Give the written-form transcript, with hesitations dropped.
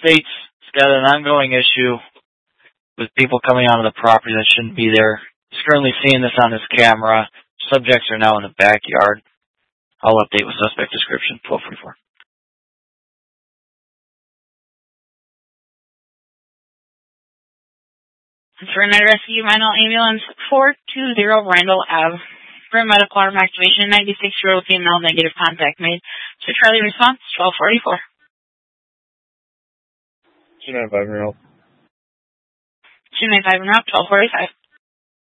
State's got an ongoing issue with people coming onto the property that shouldn't be there. He's currently seeing this on his camera. Subjects are now in the backyard. I'll update with suspect description, 1244. For an rescue, manual ambulance 420 Randall Ave. For medical arm activation, 96-year-old female, negative contact made. So Charlie response, 1244. 295 Renault. 295 Renault, 1245.